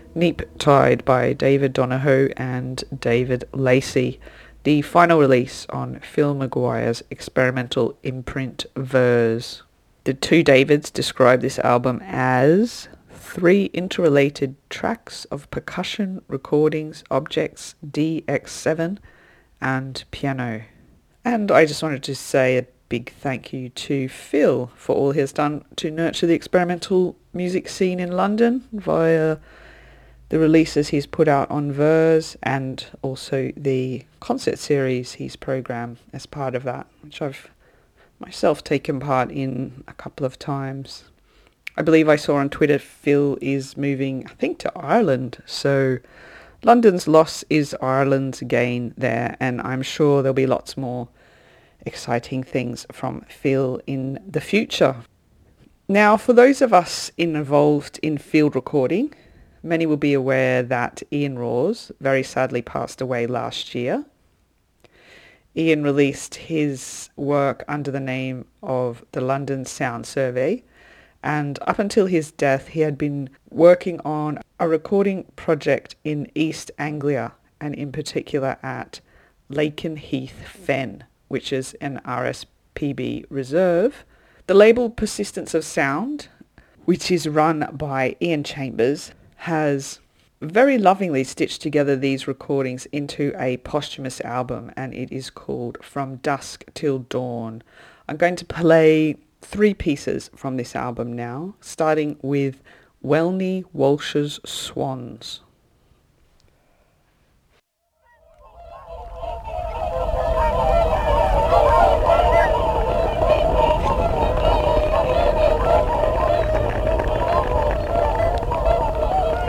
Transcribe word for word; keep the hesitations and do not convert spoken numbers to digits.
Neap Tide by David Donohoe and David Lacey, the final release on Phil Maguire's experimental imprint Verse. The two Davids describe this album as three interrelated tracks of percussion, recordings, objects, D X seven, and piano. And I just wanted to say a big thank you to Phil for all he has done to nurture the experimental music scene in London via the releases he's put out on Verse and also the concert series he's programmed as part of that, which I've myself taken part in a couple of times. I believe I saw on Twitter Phil is moving, I think, to Ireland, so London's loss is Ireland's gain there, and I'm sure there'll be lots more exciting things from Phil in the future. Now, for those of us involved in field recording, many will be aware that Ian Rawes very sadly passed away last year. Ian released his work under the name of the London Sound Survey, and up until his death he had been working on a recording project in East Anglia, and in particular at Lakenheath Fen, which is an R S P B reserve. The label Persistence of Sound, which is run by Ian Chambers, has very lovingly stitched together these recordings into a posthumous album, and it is called From Dusk Till Dawn. I'm going to play three pieces from this album now, starting with Welney Walsh's Swans.